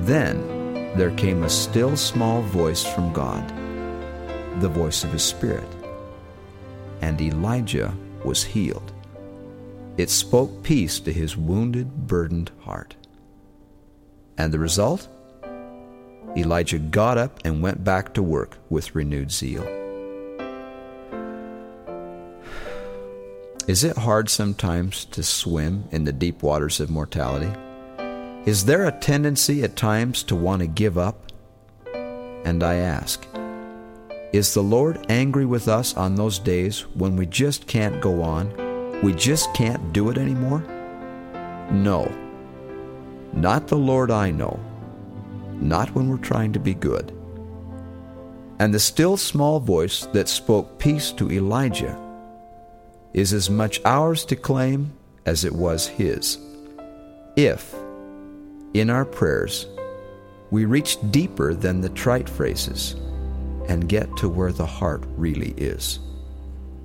Then there came a still small voice from God, the voice of His Spirit, and Elijah was healed. It spoke peace to his wounded, burdened heart. And the result? Elijah got up and went back to work with renewed zeal. Is it hard sometimes to swim in the deep waters of mortality? Is there a tendency at times to want to give up? And I ask, is the Lord angry with us on those days when we just can't go on? We just can't do it anymore? No, not the Lord I know, not when we're trying to be good. And the still small voice that spoke peace to Elijah is as much ours to claim as it was his, if, in our prayers, we reach deeper than the trite phrases and get to where the heart really is.